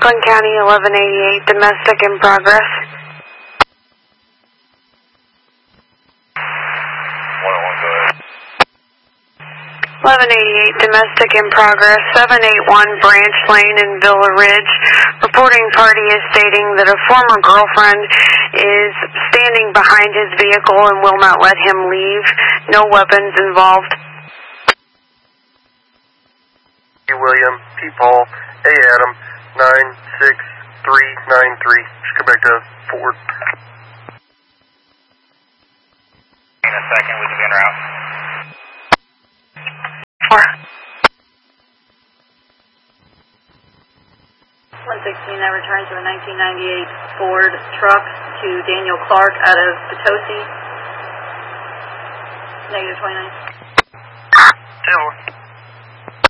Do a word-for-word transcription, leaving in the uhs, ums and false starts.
Franklin County, eleven eighty-eight, domestic in progress. eleven eighty-eight, domestic in progress, seven eighty-one Branch Lane in Villa Ridge. Reporting party is stating that a former girlfriend is standing behind his vehicle and will not let him leave. No weapons involved. William, P. Paul, A. Adam, nine six three nine three. Just go back to Ford. In a second, we can be en route. Four. one sixteen, that returns to a nineteen ninety-eight Ford truck to Daniel Clark out of Potosi. Negative twenty-nine. Two.